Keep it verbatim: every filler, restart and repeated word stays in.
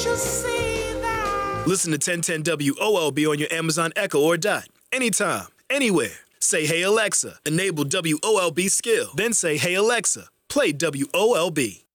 you see that? Listen to ten ten W O L B on your Amazon Echo or Dot. Anytime, anywhere. Say, hey Alexa, enable W O L B skill. Then say, hey Alexa, play W O L B.